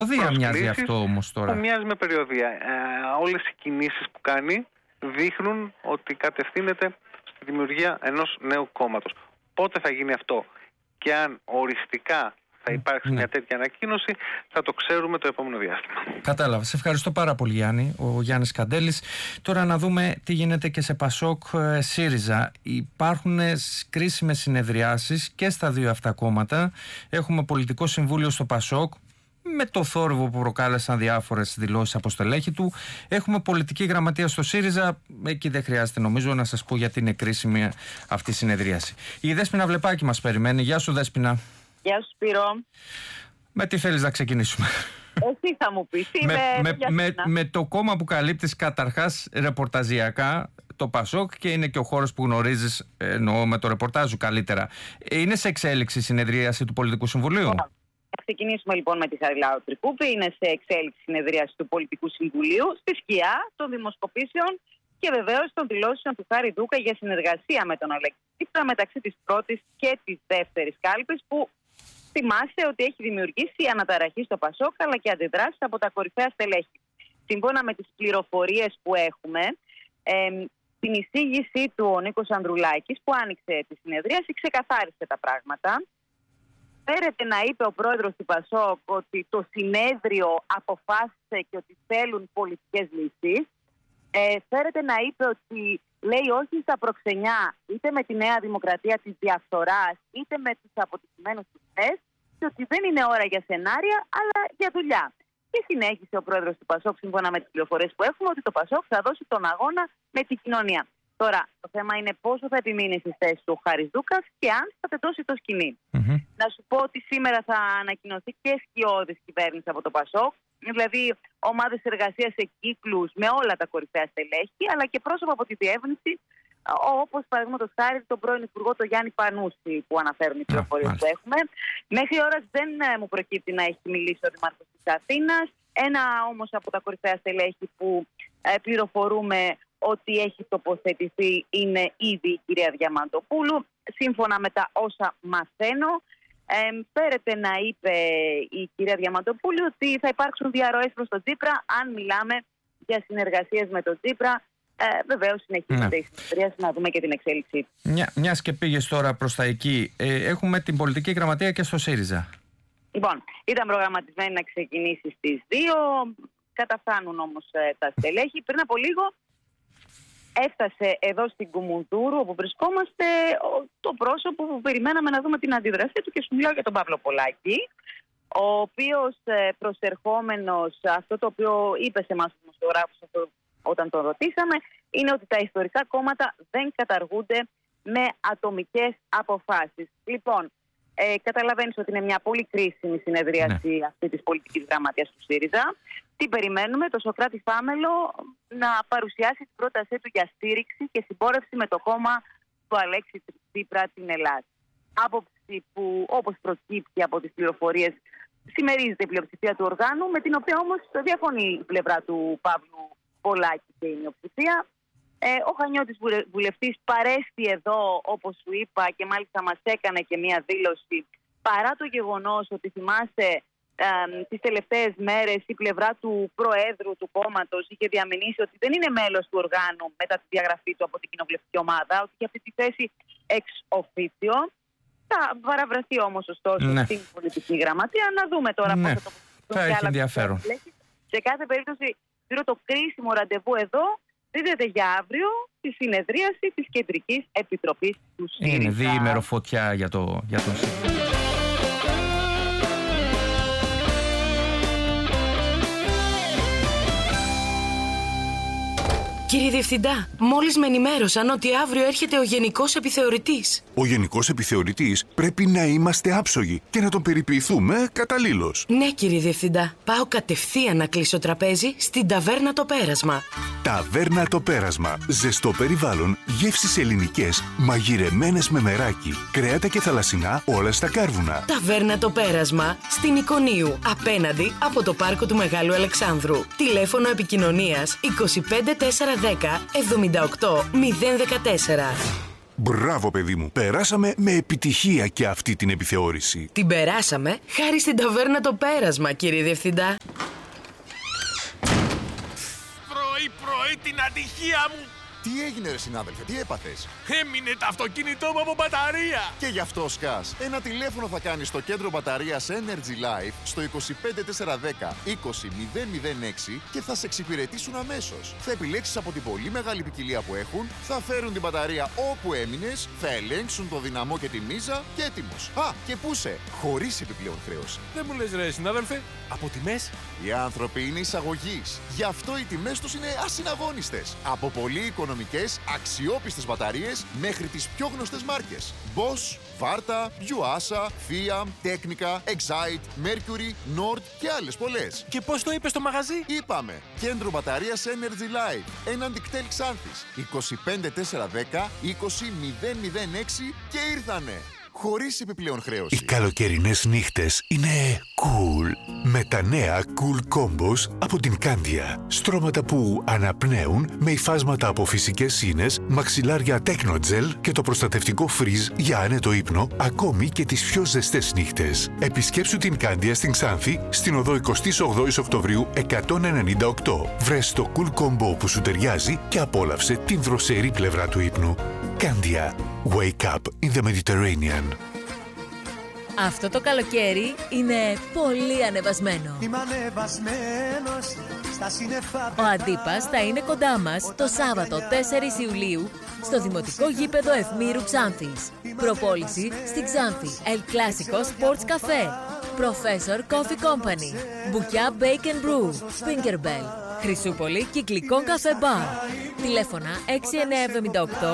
Περιοδία μοιάζει αυτό όμως τώρα. Μοιάζει με περιοδία. Όλες οι κινήσεις που κάνει δείχνουν ότι κατευθύνεται στη δημιουργία ενός νέου κόμματος. Πότε θα γίνει αυτό και αν οριστικά θα υπάρξει μια τέτοια ανακοίνωση, θα το ξέρουμε το επόμενο διάστημα. Κατάλαβα. Σε ευχαριστώ πάρα πολύ, Γιάννη. Ο Γιάννης Καντέλης. Τώρα να δούμε τι γίνεται και σε ΠΑΣΟΚ ΣΥΡΙΖΑ. Υπάρχουν κρίσιμες συνεδριάσεις και στα δύο αυτά κόμματα. Έχουμε πολιτικό συμβούλιο στο ΠΑΣΟΚ, με το θόρυβο που προκάλεσαν διάφορες δηλώσεις από στελέχη του. Έχουμε πολιτική γραμματεία στο ΣΥΡΙΖΑ. Εκεί δεν χρειάζεται νομίζω να σας πω γιατί είναι κρίσιμη αυτή η συνεδρίαση. Η Δέσποινα Βλεπάκη μας περιμένει. Γεια σου, Δέσποινα. Γεια σου, Σπύρο. Με τι θέλεις να ξεκινήσουμε? Εσύ θα μου πεις. Με το κόμμα που καλύπτεις καταρχάς ρεπορταζιακά, το ΠΑΣΟΚ, και είναι και ο χώρος που γνωρίζεις, εννοώ με το ρεπορτάζ σου καλύτερα. Είναι σε εξέλιξη η συνεδρίαση του Πολιτικού Συμβουλίου? Θα ξεκινήσουμε λοιπόν με τη Χαριλάου Τρικούπη. Είναι σε εξέλιξη η συνεδρίαση του Πολιτικού Συμβουλίου, στη σκιά των δημοσκοπήσεων και βεβαίως των δηλώσεων του Χάρη Ντούκα για συνεργασία με τον Αλέξη Τσίπρα μεταξύ της πρώτης και της δεύτερης κάλπης, που θυμάσαι ότι έχει δημιουργήσει αναταραχή στο ΠΑΣΟΚ αλλά και αντιδράσεις από τα κορυφαία στελέχη. Σύμφωνα με τις πληροφορίες που έχουμε, στην εισήγησή του ο Νίκος Ανδρουλάκης, που άνοιξε τη συνεδρίαση, ξεκαθάρισε τα πράγματα. Φέρεται να είπε ο πρόεδρος του ΠΑΣΟΚ ότι το συνέδριο αποφάσισε και ότι θέλουν πολιτικές λύσεις. Φέρεται να είπε ότι λέει όχι στα προξενιά, είτε με τη Νέα Δημοκρατία της διαφθοράς, είτε με τους αποτυχημένους του ΤΕΣ, και ότι δεν είναι ώρα για σενάρια, αλλά για δουλειά. Και συνέχισε ο πρόεδρος του ΠΑΣΟΚ, σύμφωνα με τις πληροφορίες που έχουμε, ότι το ΠΑΣΟΚ θα δώσει τον αγώνα με την κοινωνία. Τώρα, το θέμα είναι πόσο θα επιμείνει στις θέσεις του ο Χάρης Ντούκας και αν θα τεντώσει το σκηνή. Να σου πω ότι σήμερα θα ανακοινωθεί και σκιώδης κυβέρνηση από το ΠΑΣΟΚ, δηλαδή ομάδες εργασίας σε κύκλους με όλα τα κορυφαία στελέχη, αλλά και πρόσωπα από τη διεύρυνση, όπως παραδείγματος χάρη τον πρώην Υπουργό τον Γιάννη Πανούση, που αναφέρουν οι πληροφορίες που έχουμε. Μέχρι ώρας δεν μου προκύπτει να έχει μιλήσει ο Δήμαρχος της Αθήνας. Ένα όμως από τα κορυφαία στελέχη που πληροφορούμε ότι έχει τοποθετηθεί είναι ήδη η κυρία Διαμαντοπούλου. Σύμφωνα με τα όσα μαθαίνω, φέρεται να είπε η κυρία Διαμαντοπούλου ότι θα υπάρξουν διαρροές προς τον Τσίπρα αν μιλάμε για συνεργασίες με τον Τσίπρα. Βεβαίως συνεχίζεται η συνεδρίαση, να δούμε και την εξέλιξη. Μιας και πήγες τώρα προς τα εκεί, έχουμε την πολιτική γραμματεία και στο ΣΥΡΙΖΑ. Λοιπόν, ήταν προγραμματισμένη να ξεκινήσει στις 2, καταφθάνουν όμως τα στελέχη. Πριν από λίγο έφτασε εδώ στην Κουμουνδούρου, όπου βρισκόμαστε, το πρόσωπο που περιμέναμε να δούμε την αντίδρασή του, και σου μιλάω για τον Παύλο Πολάκη, ο οποίος προσερχόμενος, αυτό το οποίο είπε σε εμάς τους δημοσιογράφους όταν τον ρωτήσαμε, είναι ότι τα ιστορικά κόμματα δεν καταργούνται με ατομικές αποφάσεις. Λοιπόν, καταλαβαίνεις ότι είναι μια πολύ κρίσιμη συνεδρίαση αυτή της πολιτικής γραμματείας του ΣΥΡΙΖΑ. Τι περιμένουμε? Το Σωκράτη Φάμελο να παρουσιάσει την πρότασή του για στήριξη και συμπόρευση με το κόμμα του Αλέξη Τσίπρα την Ελλάδα. Άποψη που, όπως προκύπτει από τις πληροφορίες, συμμερίζεται η πλειοψηφία του οργάνου, με την οποία όμως διαφωνεί η πλευρά του Παύλου Πολάκη και η μειοψηφία. Ο Χανιώτης βουλευτής παρέστη εδώ, όπως σου είπα, και μάλιστα μας έκανε και μία δήλωση, παρά το γεγονός ότι θυμάσαι τις τελευταίες μέρες η πλευρά του Προέδρου του κόμματος είχε διαμηνήσει ότι δεν είναι μέλος του οργάνου μετά τη διαγραφή του από την κοινοβουλευτική ομάδα, ότι είχε αυτή τη θέση εξ officio. Θα παραβραστεί όμως ωστόσο στην πολιτική γραμματεία. Να δούμε τώρα πώς θα το θα έχει ενδιαφέρον. Σε κάθε περίπτωση, το κρίσιμο ραντεβού εδώ δίδεται για αύριο τη συνεδρίαση της Κεντρικής Επιτροπής του ΣΥΡΙΖΑ. Είναι διήμερο φωτιά για τον ΣΥΡΙΖΑ. Κύριε Διευθυντά, μόλις με ενημέρωσαν ότι αύριο έρχεται ο Γενικός Επιθεωρητής. Ο Γενικός Επιθεωρητής πρέπει να είμαστε άψογοι και να τον περιποιηθούμε καταλήλως. Ναι, κύριε Διευθυντά. Πάω κατευθείαν να κλείσω τραπέζι στην Ταβέρνα Το Πέρασμα. Ταβέρνα Το Πέρασμα. Ζεστό περιβάλλον, γεύσεις ελληνικές, μαγειρεμένες με μεράκι, κρέατα και θαλασσινά, όλα στα κάρβουνα. Ταβέρνα Το Πέρασμα, στην Ικονίου, απέναντι από το πάρκο του Μεγάλου Αλεξάνδρου. Τηλέφωνο επικοινωνίας 25410 78 014. Μπράβο, παιδί μου. Περάσαμε με επιτυχία και αυτή την επιθεώρηση. Την περάσαμε χάρη στην ταβέρνα Το Πέρασμα, κύριε Διευθυντά. Πρωί την ατυχία μου! Τι έγινε, ρε συνάδελφε, τι έπαθες? Έμεινε το αυτοκίνητό μου από μπαταρία! Και γι' αυτό σκάς. Ένα τηλέφωνο θα κάνεις στο κέντρο μπαταρίας Energy Life στο 25410 20006 και θα σε εξυπηρετήσουν αμέσως. Θα επιλέξεις από την πολύ μεγάλη ποικιλία που έχουν, θα φέρουν την μπαταρία όπου έμεινες, θα ελέγξουν το δυναμό και τη μίζα και έτοιμος. Α, και πούσε, χωρίς επιπλέον χρέωση. Δεν μου λες, ρε συνάδελφε, από τιμές? Οι άνθρωποι είναι εισαγωγής. Γι' αυτό οι τιμές τους είναι ασυναγώνιστες. Από πολύ οικονομικές, αξιόπιστες μπαταρίες μέχρι τις πιο γνωστές μάρκες. Bosch, Varta, Yuasa, Fiat, Technica, Excite, Mercury, Nord και άλλες πολλές. Και πώς το είπες στο μαγαζί? Είπαμε, κέντρο μπαταρίας Energy Life, έναν δικτέλ Ξάνθης, 25410 20006 και ήρθανε. Χωρίς επιπλέον χρέωση. Οι καλοκαιρινές νύχτες είναι cool. Με τα νέα Cool Combos από την Candia. Στρώματα που αναπνέουν με υφάσματα από φυσικές σύνες, μαξιλάρια Technogel και το προστατευτικό Freeze για άνετο ύπνο, ακόμη και τις πιο ζεστές νύχτες. Επισκέψου την Candia στην Ξάνθη, στην οδό 28 Οκτωβρίου 198. Βρες το Cool Combo που σου ταιριάζει και απόλαυσε την δροσερή πλευρά του ύπνου. Candia. Wake up in the Mediterranean. Αυτό το καλοκαίρι είναι πολύ ανεβασμένο. Είμαι ανεβασμένος στα σύννεφα. Ο Αντίπας θα είναι κοντά μας το Σάββατο 4 Ιουλίου στο Δημοτικό Γήπεδο Ευμήρου Ξάνθης. Προπόληση στη Ξάνθη El Clasico Sports Cafe, Professor Coffee Company, Μπουκιά Bake and Brew, Fingerbell, Χρυσούπολη Κυκλικών Καφέ Μπαρ. Τηλέφωνα 6978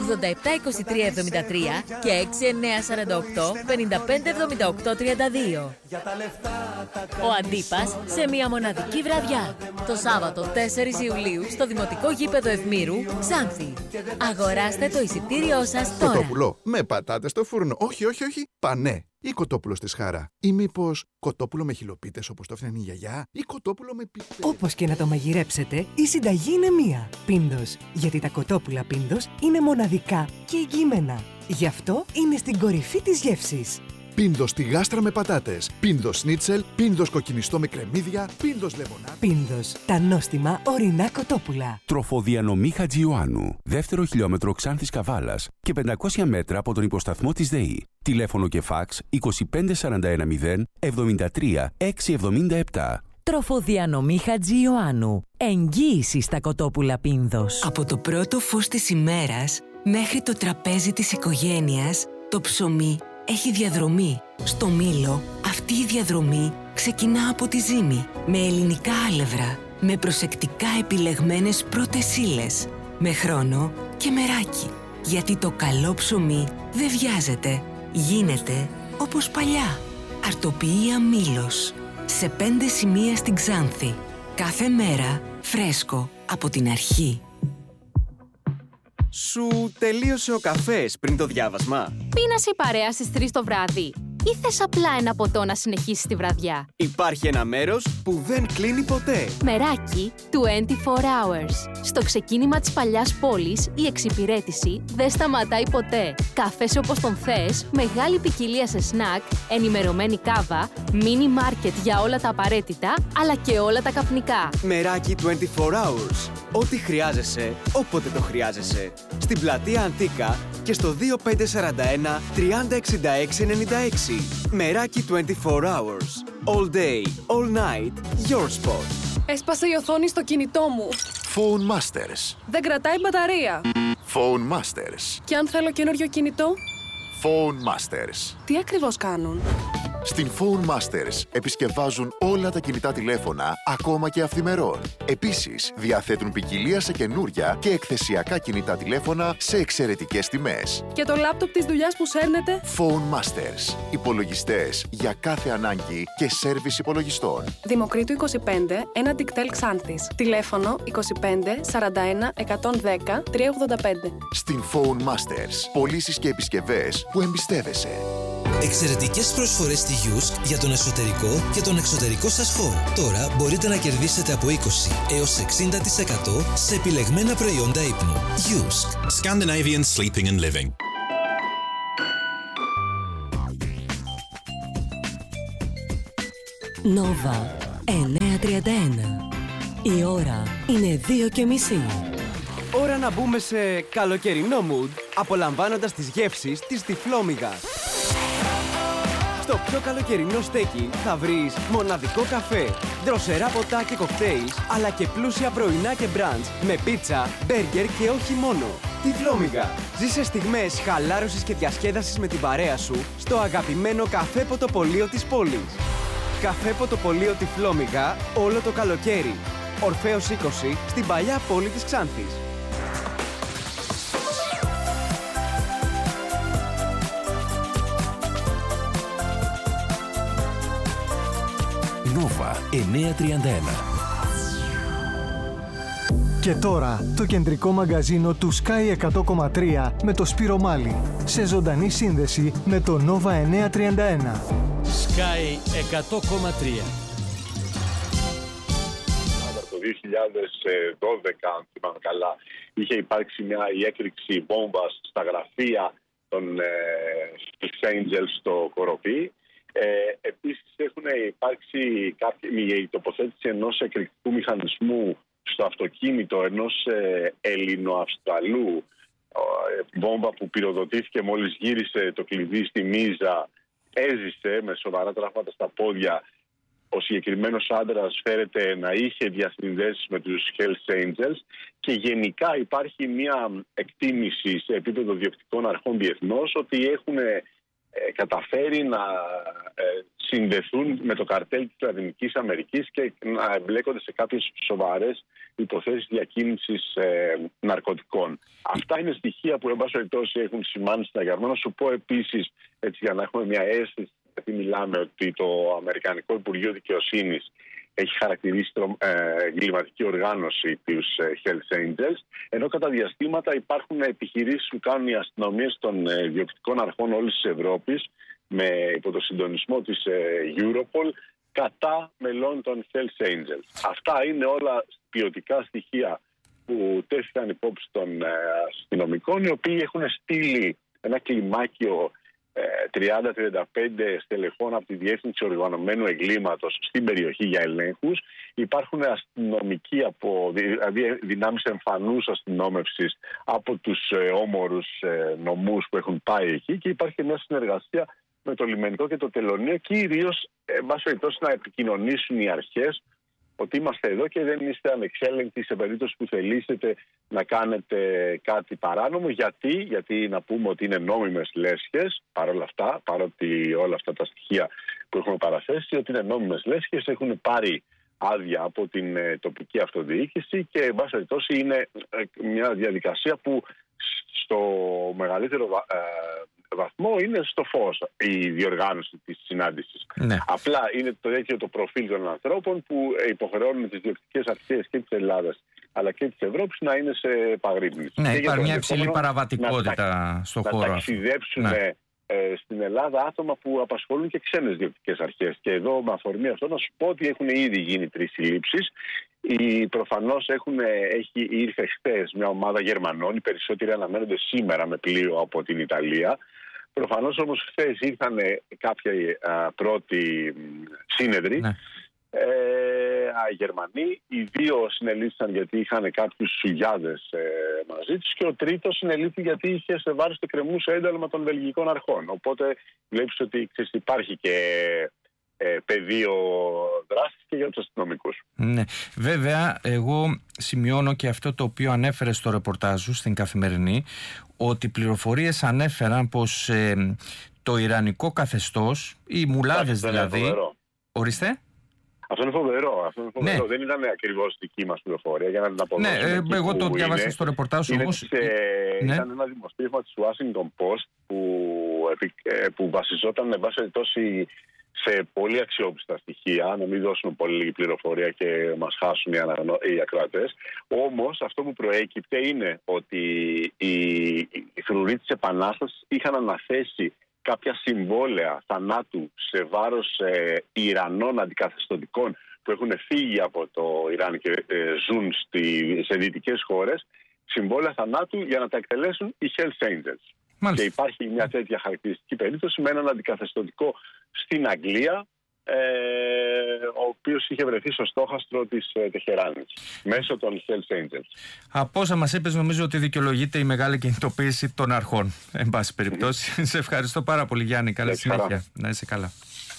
872373 και 6948 557832. Ο Αντίπας σε μια μοναδική βραδιά. Το Σάββατο 4 Ιουλίου στο Δημοτικό Γήπεδο Ευμήρου, Ξάνθη. Αγοράστε το εισιτήριό σας τώρα. Κοτόπουλο με πατάτες στο φούρνο. Όχι. Πανέ. Ή κοτόπουλο στη σχάρα. Ή μήπως κοτόπουλο με χιλοπίτες όπως το έφτιαχνε η γιαγιά. Ή κοτόπουλο με πιπέρι. Όπως και να το μαγειρέψετε, η συνταγή είναι μία. Πίντος. Γιατί τα κοτόπουλα Πίντος είναι μοναδικά και εγγυημένα. Γι' αυτό είναι στην κορυφή της γεύσης. Πίντος στη γάστρα με πατάτες. Πίντος σνίτσελ. Πίντος κοκκινιστό με κρεμμύδια. Πίντος λεμονάδα. Πίντος. Τα νόστιμα ορεινά κοτόπουλα. Τροφοδιανομή Χατζιωάννου. Δεύτερο χιλιόμετρο Ξάνθης Καβάλας και 500 μέτρα από τον υποσταθμό της ΔΕΗ. Τηλέφωνο και φάξ 25410 73 677. Τροφοδιανομή Χατζιωάννου. Εγγύηση στα κοτόπουλα Πίνδος. Από το πρώτο φως της ημέρας μέχρι το τραπέζι της οικογένειας, το ψωμί έχει διαδρομή. Στο Μήλο, αυτή η διαδρομή ξεκινά από τη ζύμη, με ελληνικά άλευρα, με προσεκτικά επιλεγμένες πρώτες ύλες, με χρόνο και μεράκι. Γιατί το καλό ψωμί δεν βιάζεται, γίνεται όπως παλιά. Αρτοποιία Μήλος, σε 5 σημεία στην Ξάνθη. Κάθε μέρα φρέσκο από την αρχή. Σου τελείωσε ο καφές πριν το διάβασμα? Πίνας η παρέα στις 3 το βράδυ ή θες απλά ένα ποτό να συνεχίσεις τη βραδιά? Υπάρχει ένα μέρος που δεν κλείνει ποτέ. Μεράκι 24 Hours. Στο ξεκίνημα της παλιάς πόλης, η εξυπηρέτηση δεν σταματάει ποτέ. Καφές όπως τον θες, μεγάλη ποικιλία σε σνακ, ενημερωμένη κάβα, μίνι μάρκετ για όλα τα απαραίτητα, αλλά και όλα τα καπνικά. Μεράκι 24 Hours. Ό,τι χρειάζεσαι, όποτε το χρειάζεσαι. Στην πλατεία Αντίκα και στο 2541 306696. Μεράκι 24 Hours. All day, all night, your spot. Έσπασε η οθόνη στο κινητό μου. Phone Masters. Δεν κρατάει μπαταρία. Phone Masters. Και αν θέλω καινούριο κινητό? Phone Masters. Τι ακριβώς κάνουν? Στην Phone Masters επισκευάζουν όλα τα κινητά τηλέφωνα, ακόμα και αυθημερών. Επίσης, διαθέτουν ποικιλία σε καινούρια και εκθεσιακά κινητά τηλέφωνα σε εξαιρετικές τιμές. Και το λάπτοπ της δουλειάς που σέρνετε? Phone Masters. Υπολογιστές για κάθε ανάγκη και σέρβις υπολογιστών. Δημοκρίτου 25, ένα δικτέλ Ξάνθης. Τηλέφωνο 25 41 110 385. Στην Phone Masters. Πωλήσεις και επισκευές που εμπιστεύεσαι. Εξαιρετικές προσφορές στη Yusk για τον εσωτερικό και τον εξωτερικό σας χώρο. Τώρα μπορείτε να κερδίσετε από 20 έως 60% σε επιλεγμένα προϊόντα ύπνου. Yusk. Scandinavian Sleeping and Living. Nova 9:31. Η ώρα είναι 2:30. Ώρα να μπούμε σε καλοκαιρινό mood, απολαμβάνοντας τις γεύσεις της Τυφλόμυγας. Στο πιο καλοκαιρινό στέκι θα βρεις μοναδικό καφέ, δροσερά ποτά και κοκτέιλς, αλλά και πλούσια πρωινά και μπραντς με πίτσα, μπέργκερ και όχι μόνο. Τυφλόμυγα. Ζήσε στιγμές χαλάρωσης και διασκέδασης με την παρέα σου στο αγαπημένο καφέ ποτοπωλείο της πόλης. Καφέ ποτοπωλείο Τυφλόμυγα όλο το καλοκαίρι. Ορφέως 20 στην παλιά πόλη της Ξάνθης. Nova 9:31. Και τώρα το κεντρικό μαγκαζίνο του Sky 100,3 με το Σπύρο Μάλη. Σε ζωντανή σύνδεση με το Nova 931. Sky 100,3. Το 2012, αν θυμάμαι καλά, είχε υπάρξει η έκρηξη βόμβας στα γραφεία των Angels στο Κοροπή. Επίσης έχουν υπάρξει η τοποθέτηση ενός εκρηκτικού μηχανισμού στο αυτοκίνητο ενός Ελληνοαυστραλού, βόμβα που πυροδοτήθηκε μόλις γύρισε το κλειδί στη μίζα, έζησε με σοβαρά τραύματα στα πόδια. Ο συγκεκριμένος άντρας φέρεται να είχε διασυνδέσεις με τους Hells Angels και γενικά υπάρχει μια εκτίμηση σε επίπεδο διοκτικών αρχών διεθνώς ότι έχουν καταφέρει να συνδεθούν με το καρτέλ της Λατινικής Αμερικής και να εμπλέκονται σε κάποιες σοβαρές υποθέσεις διακίνησης ναρκωτικών. Αυτά είναι στοιχεία που εν πάση περιπτώσει έχουν σημάνει στην Αγερμό. Να σου πω επίσης, έτσι για να έχουμε μια αίσθηση, γιατί μιλάμε, ότι το Αμερικανικό Υπουργείο Δικαιοσύνης έχει χαρακτηρίσει εγκληματική οργάνωση τους Hells Angels, ενώ κατά διαστήματα υπάρχουν επιχειρήσεις που κάνουν οι αστυνομίες των διοκτικών αρχών όλης της Ευρώπης υπό το συντονισμό της Europol κατά μελών των Hells Angels. Αυτά είναι όλα ποιοτικά στοιχεία που τέθηκαν υπόψη των αστυνομικών, οι οποίοι έχουν στείλει ένα κλιμάκιο 30-35 στελεχών από τη Διεύθυνση Οργανωμένου Εγκλήματος στην περιοχή για ελέγχους. Υπάρχουν αστυνομικοί δηλαδή δυνάμεις εμφανούς αστυνόμευσης από τους όμορους νομούς που έχουν πάει εκεί και υπάρχει μια συνεργασία με το λιμενικό και το τελωνείο, κυρίως εν πάση περιπτώσει να επικοινωνήσουν οι αρχές ότι είμαστε εδώ και δεν είστε ανεξέλεγκτοι σε περίπτωση που θελήσετε να κάνετε κάτι παράνομο. Γιατί να πούμε ότι είναι νόμιμες λέσχες, παρόλα αυτά, παρότι όλα αυτά τα στοιχεία που έχουμε παραθέσει, ότι είναι νόμιμες λέσχες, έχουν πάρει άδεια από την τοπική αυτοδιοίκηση και εν πάση περιπτώσει είναι μια διαδικασία που στο μεγαλύτερο βαθμό είναι στο φως η διοργάνωση της συνάντησης. Ναι. Απλά είναι το προφίλ των ανθρώπων που υποχρεώνουν τις διοκτικές αρχές και της Ελλάδας αλλά και της Ευρώπης να είναι σε επαγρύπνηση. Ναι, υπάρχει μια υψηλή παραβατικότητα στον χώρο. Να ταξιδέψουν στην Ελλάδα άτομα που απασχολούν και ξένες διοκτικές αρχές. Και εδώ με αφορμή αυτό να σου πω ότι έχουν ήδη γίνει 3 συλλήψεις. Προφανώς ήρθε χθες μια ομάδα Γερμανών, οι περισσότεροι αναμένονται σήμερα με πλοίο από την Ιταλία. Προφανώς όμως χθες ήρθαν κάποιοι πρώτοι σύνεδροι, Γερμανοί. Οι 2 συνελήφθησαν γιατί είχαν κάποιους σουγιάδες μαζί τους και ο τρίτος συνελήφθη γιατί είχε σε βάρος το κρεμούσε ένταλμα των βελγικών αρχών. Οπότε βλέπεις ότι υπάρχει και πεδίο δράσης και για τους αστυνομικούς. Ναι, βέβαια εγώ σημειώνω και αυτό το οποίο ανέφερε στο ρεπορτάζ σου στην Καθημερινή, ότι πληροφορίες ανέφεραν πως το ιρανικό καθεστώς, οι μουλάδες δηλαδή... Ορίστε. Αυτό είναι φοβερό. Ναι. Δεν ήταν ακριβώς δική μας πληροφορία, για να την αποδώσουμε. Ναι, εγώ το διάβασα στο ρεπορτάζ όμως. Ήταν ένα δημοσίευμα της Washington Post που βασιζόταν εν πάση περιπτώσει σε πολύ αξιόπιστα στοιχεία, να μην δώσουμε πολύ λίγη πληροφορία και μας χάσουν οι ακροατές. Όμως αυτό που προέκυπτε είναι ότι οι φρουροί της Επανάστασης είχαν αναθέσει κάποια συμβόλαια θανάτου σε βάρος Ιρανών αντικαθεστωτικών που έχουν φύγει από το Ιράν και ζουν σε δυτικές χώρες, συμβόλαια θανάτου για να τα εκτελέσουν οι Hells Angels. Μάλιστα. Και υπάρχει μια τέτοια χαρακτηριστική περίπτωση με έναν αντικαθεστωτικό στην Αγγλία, ο οποίος είχε βρεθεί στο στόχαστρο της Τεχεράνης μέσω των Hells Angels. Από όσα μας είπες, νομίζω ότι δικαιολογείται η μεγάλη κινητοποίηση των αρχών. Εν πάση περιπτώσει, σε ευχαριστώ πάρα πολύ, Γιάννη. Καλή συνέχεια. Να είσαι καλά.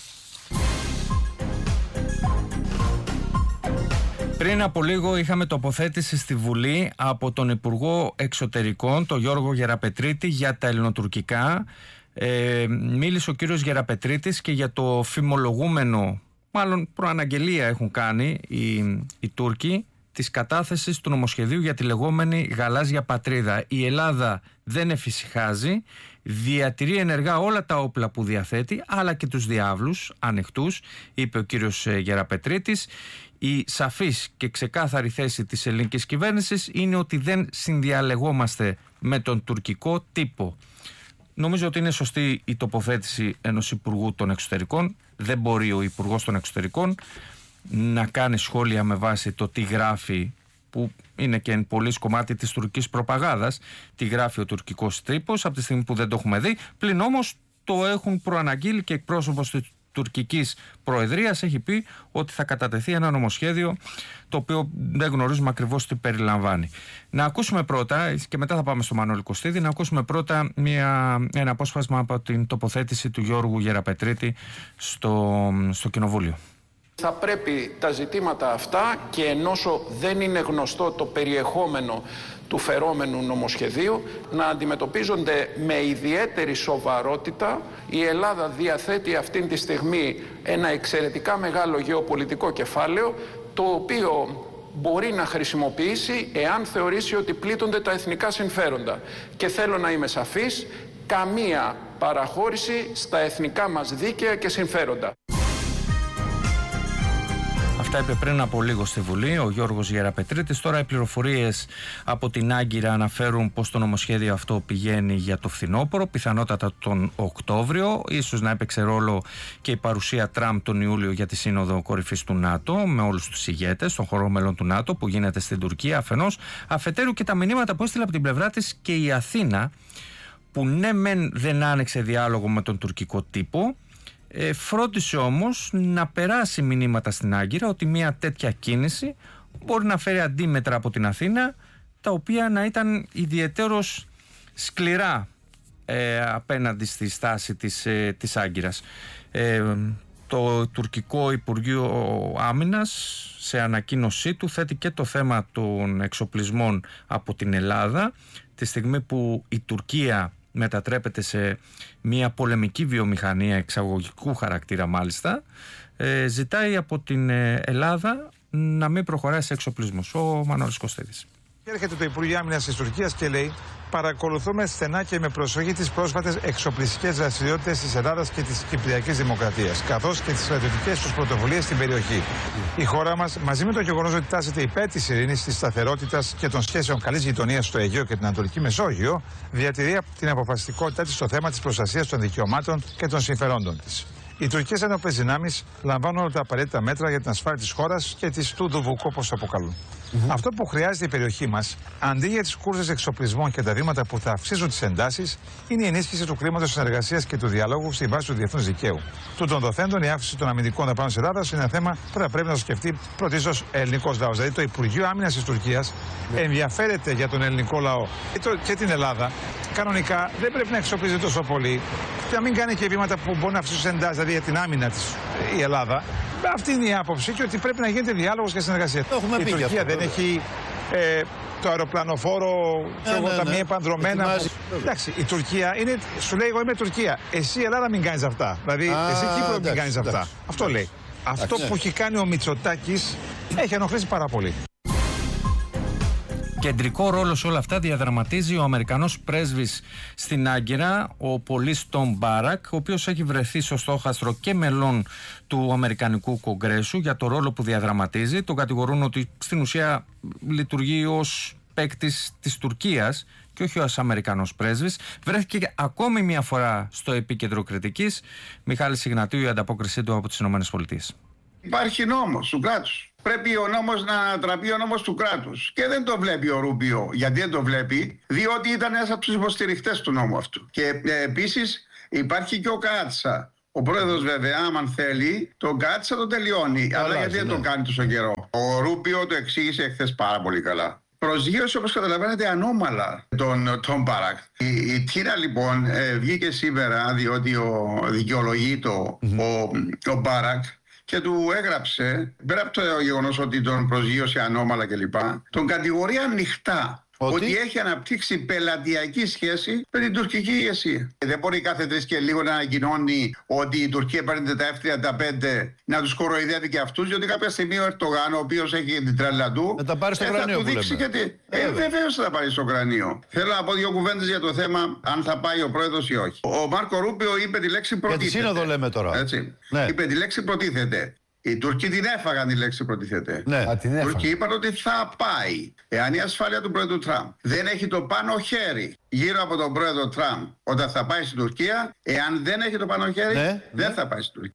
Πριν από λίγο είχαμε τοποθέτηση στη Βουλή από τον Υπουργό Εξωτερικών, τον Γιώργο Γεραπετρίτη, για τα ελληνοτουρκικά. Μίλησε ο κύριος Γεραπετρίτης και για το φημολογούμενο, μάλλον προαναγγελία έχουν κάνει οι Τούρκοι, της κατάθεσης του νομοσχεδίου για τη λεγόμενη γαλάζια πατρίδα. Η Ελλάδα δεν εφησυχάζει, διατηρεί ενεργά όλα τα όπλα που διαθέτει, αλλά και τους διάβλους ανοιχτούς, είπε ο κύριος Γεραπετρίτης. Η σαφής και ξεκάθαρη θέση της ελληνικής κυβέρνησης είναι ότι δεν συνδιαλεγόμαστε με τον τουρκικό τύπο. Νομίζω ότι είναι σωστή η τοποθέτηση ενός Υπουργού των Εξωτερικών. Δεν μπορεί ο Υπουργός των Εξωτερικών να κάνει σχόλια με βάση το τι γράφει, που είναι και εν πολλής κομμάτι της τουρκικής προπαγάνδας, τι γράφει ο τουρκικός τύπος, από τη στιγμή που δεν το έχουμε δει. Πλην όμως το έχουν προαναγγείλει και εκπρόσωπος της τουρκικής προεδρίας έχει πει ότι θα κατατεθεί ένα νομοσχέδιο το οποίο δεν γνωρίζουμε ακριβώς τι περιλαμβάνει. Να ακούσουμε πρώτα, και μετά θα πάμε στο Μανώλη Κωστίδη, να ακούσουμε πρώτα ένα απόσπασμα από την τοποθέτηση του Γιώργου Γεραπετρίτη στο Κοινοβούλιο. Θα πρέπει τα ζητήματα αυτά, και ενώσο δεν είναι γνωστό το περιεχόμενο του φερόμενου νομοσχεδίου, να αντιμετωπίζονται με ιδιαίτερη σοβαρότητα. Η Ελλάδα διαθέτει αυτή τη στιγμή ένα εξαιρετικά μεγάλο γεωπολιτικό κεφάλαιο, το οποίο μπορεί να χρησιμοποιήσει εάν θεωρήσει ότι πλήττονται τα εθνικά συμφέροντα. Και θέλω να είμαι σαφής, καμία παραχώρηση στα εθνικά μας δίκαια και συμφέροντα. Αυτά είπε πριν από λίγο στη Βουλή ο Γιώργος Γεραπετρίτης. Τώρα οι πληροφορίες από την Άγκυρα αναφέρουν πως το νομοσχέδιο αυτό πηγαίνει για το φθινόπωρο, πιθανότατα τον Οκτώβριο. Ίσως να έπαιξε ρόλο και η παρουσία Τραμπ τον Ιούλιο για τη Σύνοδο Κορυφής του ΝΑΤΟ με όλους τους ηγέτες των χωρών μελών του ΝΑΤΟ που γίνεται στην Τουρκία αφενός. Αφετέρου και τα μηνύματα που έστειλε από την πλευρά της και η Αθήνα, που ναι μεν δεν άνοιξε διάλογο με τον τουρκικό τύπο, φρόντισε όμως να περάσει μηνύματα στην Άγκυρα ότι μια τέτοια κίνηση μπορεί να φέρει αντίμετρα από την Αθήνα, τα οποία να ήταν ιδιαιτέρως σκληρά απέναντι στη στάση της Άγκυρας. Το τουρκικό Υπουργείο Άμυνας σε ανακοίνωσή του θέτει και το θέμα των εξοπλισμών από την Ελλάδα, τη στιγμή που η Τουρκία μετατρέπεται σε μια πολεμική βιομηχανία εξαγωγικού χαρακτήρα μάλιστα, ζητάει από την Ελλάδα να μην προχωράει σε εξοπλισμούς. Ο Μανώλης Κωστίδης. Έρχεται το Υπουργείο Άμυνας της Τουρκίας και λέει: παρακολουθούμε στενά και με προσοχή τις πρόσφατες εξοπλιστικές δραστηριότητες της Ελλάδας και της Κυπριακής Δημοκρατίας, καθώς και τις στρατιωτικές τους πρωτοβουλίες στην περιοχή. Η χώρα μας, μαζί με το γεγονός ότι τάσεται υπέρ της ειρήνης, της σταθερότητας και των σχέσεων καλής γειτονίας στο Αιγαίο και την Ανατολική Μεσόγειο, διατηρεί την αποφασιστικότητά της στο θέμα της προστασίας των δικαιωμάτων και των συμφερόντων της. Οι τουρκικές ένοπλες δυνάμεις λαμβάνουν όλα τα απαραίτητα μέτρα για την ασφάλεια της χώρας και της του Δουβουκού, όπως το αποκαλούν. Αυτό που χρειάζεται η περιοχή μας, αντί για τις κούρσες εξοπλισμών και τα βήματα που θα αυξήσουν τις εντάσεις, είναι η ενίσχυση του κλίματος συνεργασίας και του διαλόγου στη βάση του διεθνούς δικαίου. Τούτων δοθέντων, η αύξηση των αμυντικών δαπάνων της Ελλάδας είναι ένα θέμα που θα πρέπει να το σκεφτεί πρωτίστως ελληνικός λαός. Δηλαδή, το Υπουργείο Άμυνας της Τουρκίας ενδιαφέρεται για τον ελληνικό λαό και την Ελλάδα. Κανονικά δεν πρέπει να εξοπλίζει τόσο πολύ και να μην κάνει και βήματα που μπορεί να αυξήσουν τις εντάσεις, δηλαδή για την άμυνα της η Ελλάδα. Αυτή είναι η άποψη, και ότι πρέπει να γίνεται διάλογος και συνεργασία. Η Τουρκία δεν έχει το αεροπλανοφόρο, τα μία επανδρομένα. Εντάξει, η Τουρκία είναι, σου λέει: εγώ είμαι Τουρκία. Εσύ η Ελλάδα μην κάνεις αυτά. Δηλαδή, εσύ Κύπρο μην κάνεις αυτά. Αυτό λέει. Αυτό που έχει κάνει ο Μητσοτάκης έχει ενοχλήσει πάρα πολύ. Κεντρικό ρόλο σε όλα αυτά διαδραματίζει ο Αμερικανός πρέσβης στην Άγκυρα, ο πολίς Τον Μπάρακ, ο οποίος έχει βρεθεί στο στόχαστρο και μελών του Αμερικανικού Κογκρέσου για το ρόλο που διαδραματίζει. Τον κατηγορούν ότι στην ουσία λειτουργεί ως παίκτης της Τουρκίας και όχι ως Αμερικανός πρέσβης. Βρέθηκε ακόμη μια φορά στο επίκεντρο κριτικής. Μιχάλης Ιγνατίου, η ανταπόκρισή του από τις ΗΠΑ. Υπάρχει νόμος του κράτους. Πρέπει ο νόμος να ανατραπεί ο νόμος του κράτους. Και δεν το βλέπει ο Ρούμπιο. Γιατί δεν το βλέπει? Διότι ήταν ένας από τους υποστηριχτές του νόμου αυτού. Και επίσης υπάρχει και ο Κάτσα. Ο πρόεδρος βέβαια, άμα θέλει, τον Κάτσα το τελειώνει. Αλλά γιατί δεν το κάνει τόσο καιρό? Ο Ρούμπιο το εξήγησε εχθές πάρα πολύ καλά. Προσγείωσε, όπως καταλαβαίνετε, ανώμαλα τον Τόμ Μπάρακ. Η Τίνα λοιπόν βγήκε σήμερα, διότι δικαιολογεί ο Μπάρακ, και του έγραψε, πέρα από το γεγονός ότι τον προσγείωσε ανώμαλα κλπ., τον κατηγορεί ανοιχτά ότι έχει αναπτύξει πελατειακή σχέση με την τουρκική ηγεσία. Δεν μπορεί κάθε 3 και λίγο να ανακοινώνει ότι η Τουρκία παίρνει τα F-35 να τους κοροϊδεύει και αυτούς, διότι κάποια στιγμή ο Ερντογάν, ο οποίος έχει την τρέλα του, θα του δείξει γιατί. Βεβαίως θα τα πάρει στο κρανίο. Θέλω να πω 2 κουβέντες για το θέμα αν θα πάει ο πρόεδρος ή όχι. Ο Μάρκο Ρούμπιο είπε τη λέξη προτίθεται. Για τη σύνοδο λέμε τώρα. Έτσι. Ναι. Είπε τη λέξη προτίθεται. Οι Τουρκοί την έφαγαν τη λέξη προτίθεται. Ναι. Οι Τουρκοί είπαν ότι θα πάει. Εάν η ασφάλεια του πρόεδρου Τραμπ δεν έχει το πάνω χέρι γύρω από τον πρόεδρο Τραμπ όταν θα πάει στην Τουρκία, εάν δεν έχει το πάνω χέρι, δεν θα πάει στην Τουρκία.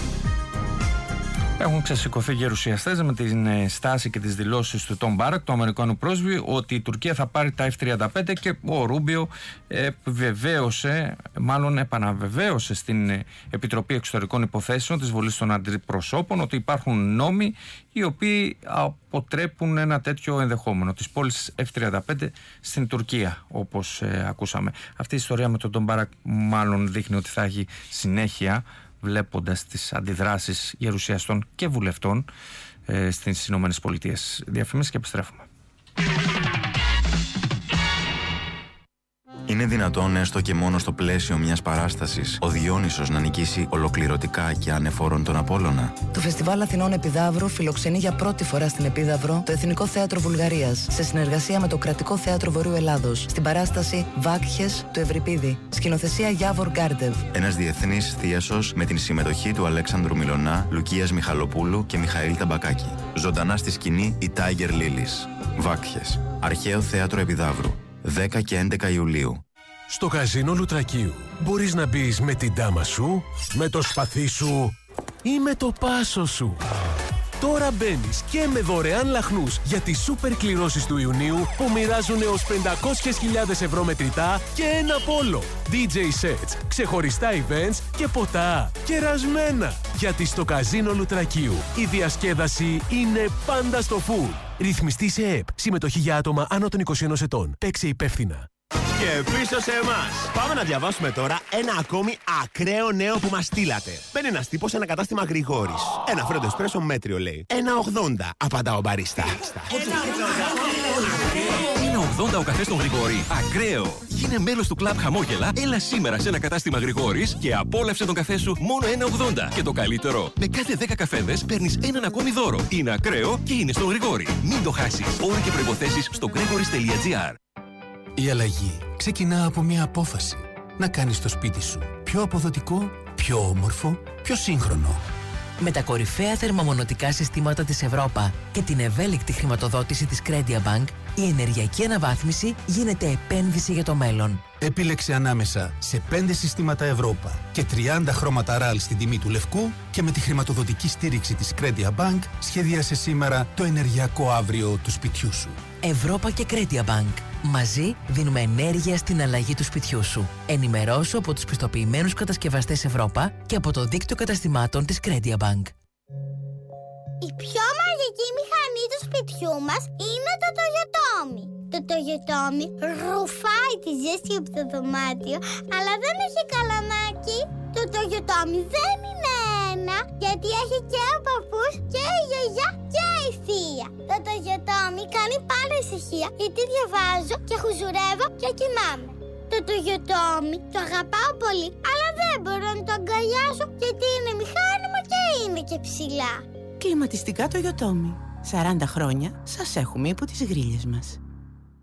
Έχουν ξεσηκωθεί γερουσιαστές με την στάση και τις δηλώσεις του Τόμ Μπάρακ, του Αμερικανού πρόσβη, ότι η Τουρκία θα πάρει τα F-35, και ο Ρούμπιο επαναβεβαίωσε στην Επιτροπή Εξωτερικών Υποθέσεων της Βουλής των Αντιπροσώπων ότι υπάρχουν νόμοι οι οποίοι αποτρέπουν ένα τέτοιο ενδεχόμενο της πώλησης F-35 στην Τουρκία, όπως ακούσαμε. Αυτή η ιστορία με τον Τόμ Μπάρακ μάλλον δείχνει ότι θα έχει συνέχεια, βλέποντας τις αντιδράσεις γερουσιαστών και βουλευτών στις Ηνωμένες Πολιτείες. Διαφημίσεις και επιστρέφουμε. Είναι δυνατόν έστω και μόνο στο πλαίσιο μιας παράστασης ο Διόνυσος να νικήσει ολοκληρωτικά και ανεφόρον τον Απόλλωνα? Το Φεστιβάλ Αθηνών Επιδαύρου φιλοξενεί για πρώτη φορά στην Επίδαυρο το Εθνικό Θέατρο Βουλγαρίας σε συνεργασία με το Κρατικό Θέατρο Βορείου Ελλάδος στην παράσταση Βάκχες του Ευρυπίδη. Σκηνοθεσία Γιάβορ Γκάρντεβ. Ένας διεθνής θίασος με την συμμετοχή του Αλέξανδρου Μιλωνά, Λουκίας Μιχαλοπούλου και Μιχαήλ Ταμπακάκη. Ζωντανά στη σκηνή η Tiger Lilies. Βάκχες. Αρχαίο Θέατρο Επιδαύρου. 10 και 11 Ιουλίου. Στο καζίνο Λουτρακίου μπορείς να μπεις με την τάμα σου, με το σπαθί σου ή με το πάσο σου. Τώρα μπαίνεις και με δωρεάν λαχνούς για τις σούπερ κληρώσεις του Ιουνίου που μοιράζουν έως 500.000 ευρώ μετρητά και ένα πόλο. DJ sets, ξεχωριστά events και ποτά κερασμένα. Γιατί στο καζίνο Λουτρακίου η διασκέδαση είναι πάντα στο full. Ρυθμιστή σε ΕΠ. Συμμετοχή για άτομα άνω των 21 ετών. Παίξε υπεύθυνα. Και πίσω σε εμάς. Πάμε να διαβάσουμε τώρα ένα ακόμη ακραίο νέο που μας στείλατε. Μπαίνει ένας τύπος σε ένα κατάστημα Γρηγόρης. Ένα φρέντο εσπρέσο μέτριο λέει. 1,80 απαντά ο μπαρίστα. 1,80 ο καφές στον Γρηγόρη. Ακραίο. Γίνε μέλος του κλαμπ Χαμόγελα. Έλα σήμερα σε ένα κατάστημα Γρηγόρης και απόλαυσε τον καφέ σου μόνο 1,80. Και το καλύτερο, με κάθε 10 καφέδες παίρνεις έναν ακόμη δώρο. Είναι ακραίο και είναι στον Γρηγόρη. Μην το χάσεις. Όροι και προϋποθέσεις στο gregoris.gr. Η αλλαγή ξεκινά από μια απόφαση. Να κάνεις το σπίτι σου πιο αποδοτικό, πιο όμορφο, πιο σύγχρονο. Με τα κορυφαία θερμομονωτικά συστήματα της Ευρώπα και την ευέλικτη χρηματοδότηση της CrediaBank, η ενεργειακή αναβάθμιση γίνεται επένδυση για το μέλλον. Επίλεξε ανάμεσα σε 5 συστήματα Ευρώπα και 30 χρώματα RAL στην τιμή του λευκού, και με τη χρηματοδοτική στήριξη της CrediaBank σχεδίασε σήμερα το ενεργειακό αύριο του σπιτιού σου. Ευρώπα και CrediaBank. Μαζί δίνουμε ενέργεια στην αλλαγή του σπιτιού σου. Ενημερώσου από τους πιστοποιημένους κατασκευαστές Ευρώπα και από το δίκτυο καταστημάτων της CrediaBank. Η πιο μαγική μηχανή του σπιτιού μας είναι το Toyotomi. Το Toyotomi ρουφάει τη ζέστη από το δωμάτιο, αλλά δεν έχει καλαμάκι. Το Toyotomi δεν είναι ένα, γιατί έχει και ο παππούς και η γιαγιά και η θεία. Το Toyotomi κάνει πάντα ησυχία, γιατί διαβάζω και χουζουρεύω και κοιμάμαι. Το Toyotomi το αγαπάω πολύ, αλλά δεν μπορώ να το αγκαλιάσω, γιατί είναι μηχάνημα και είναι και ψηλά. Κλιματιστικά Toyotomi. 40 χρόνια σας έχουμε υπό τις γρίλες μας.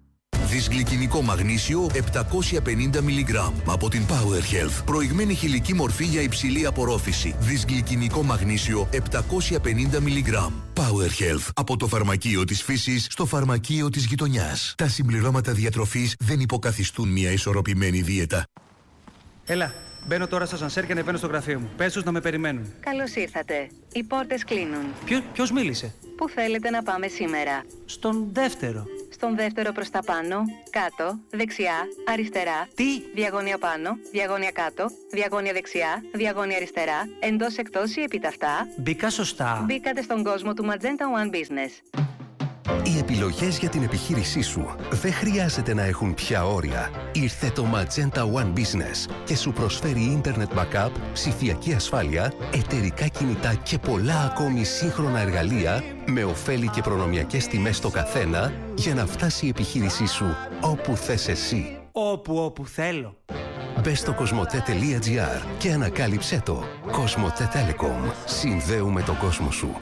Δυσγλυκινικό μαγνήσιο 750 mg από την Power Health. Προηγμένη χηλική μορφή για υψηλή απορρόφηση. Δυσγλυκινικό μαγνήσιο 750 mg. Power Health. Από το φαρμακείο της φύσης στο φαρμακείο της γειτονιάς. Τα συμπληρώματα διατροφής δεν υποκαθιστούν μια ισορροπημένη δίαιτα. Έλα, μπαίνω τώρα στο σανσέρ και ανεβαίνω στο γραφείο μου. Πες τους να με περιμένουν. Καλώς ήρθατε. Οι πόρτες κλείνουν. Ποιος μίλησε? Πού θέλετε να πάμε σήμερα? Στον δεύτερο. Στον δεύτερο προς τα πάνω, κάτω, δεξιά, αριστερά. Τι? Διαγώνια πάνω, διαγώνια κάτω, διαγώνια δεξιά, διαγώνια αριστερά, εντός εκτός ή επιταυτά. Μπήκα σωστά. Μπήκατε στον κόσμο του Magenta One Business. Οι επιλογές για την επιχείρησή σου δεν χρειάζεται να έχουν πια όρια. Ήρθε το Magenta One Business και σου προσφέρει Internet Backup, ψηφιακή ασφάλεια, εταιρικά κινητά και πολλά ακόμη σύγχρονα εργαλεία με ωφέλη και προνομιακές τιμές στο καθένα για να φτάσει η επιχείρησή σου όπου θες εσύ. Όπου θέλω. Μπες στο cosmote.gr και ανακάλυψέ το. Cosmote Telecom. Συνδέουμε τον κόσμο σου.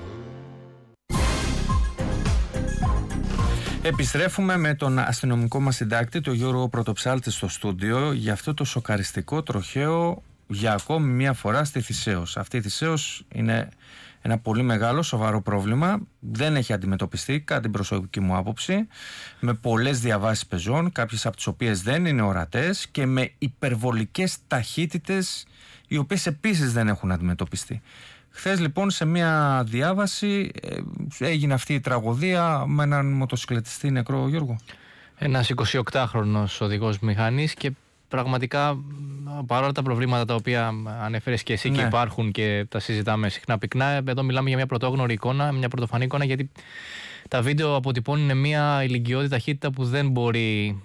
Επιστρέφουμε με τον αστυνομικό μας συντάκτη, τον Γιώργο Πρωτοψάλτη, στο στούντιο για αυτό το σοκαριστικό τροχαίο για ακόμη μία φορά στη Θησέως. Αυτή η Θησέως είναι ένα πολύ μεγάλο, σοβαρό πρόβλημα. Δεν έχει αντιμετωπιστεί, κατά την προσωπική μου άποψη, με πολλές διαβάσεις πεζών, κάποιες από τις οποίες δεν είναι ορατές και με υπερβολικές ταχύτητες, οι οποίες επίσης δεν έχουν αντιμετωπιστεί. Χθες λοιπόν σε μια διάβαση έγινε αυτή η τραγωδία με έναν μοτοσυκλετιστή νεκρό, Γιώργο. Ένας 28χρονος οδηγός μηχανής και πραγματικά παρόλα τα προβλήματα τα οποία ανέφερες και εσύ και υπάρχουν και τα συζητάμε συχνά πυκνά, εδώ μιλάμε για μια πρωτόγνωρη εικόνα, μια πρωτοφανή εικόνα, γιατί τα βίντεο αποτυπώνουν μια ηλικιώδη ταχύτητα που δεν μπορεί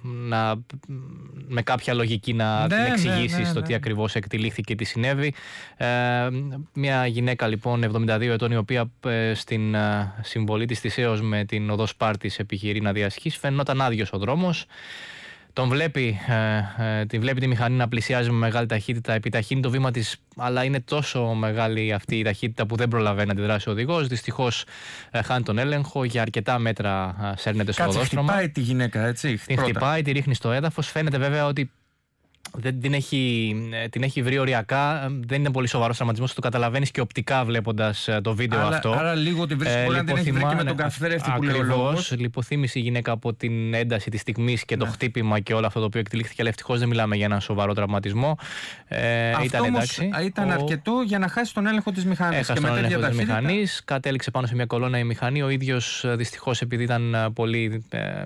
με κάποια λογική να την εξηγήσει το τι ακριβώς εκτελήχθηκε, τι συνέβη. Μια γυναίκα λοιπόν 72 ετών, η οποία στην συμβολή της Θησέως με την οδό Σπάρτης επιχειρεί να διασχίσει, φαινόταν άδειος ο δρόμος. Τον βλέπει, τη βλέπει τη μηχανή να πλησιάζει με μεγάλη ταχύτητα, επιταχύνει το βήμα της, αλλά είναι τόσο μεγάλη αυτή η ταχύτητα που δεν προλαβαίνει να αντιδράσει ο οδηγός. Δυστυχώς χάνει τον έλεγχο, για αρκετά μέτρα σέρνεται στο οδόστρωμα. Χτυπάει τη γυναίκα, έτσι. Την χτυπάει, τη ρίχνει στο έδαφος. Φαίνεται βέβαια ότι την έχει βρει οριακά. Δεν είναι πολύ σοβαρός τραυματισμός, το καταλαβαίνεις και οπτικά βλέποντας το βίντεο αυτό. Άρα λίγο τη βρίσκει, μπορεί να την έχει βρει και με τον καθρέφτη που λέει ο λόγος. Λιποθύμησε η γυναίκα από την ένταση της στιγμής και το χτύπημα και όλο αυτό το οποίο εκτελήχθηκε, αλλά ευτυχώς δεν μιλάμε για έναν σοβαρό τραυματισμό. Αυτό όμως ήταν αρκετό για να χάσει τον έλεγχο της μηχανής. Έχασε τον έλεγχο της μηχανής, κατέληξε πάνω σε μια κολόνα η μηχανή. Ο ίδιος δυστυχώς, επειδή ήταν πολύ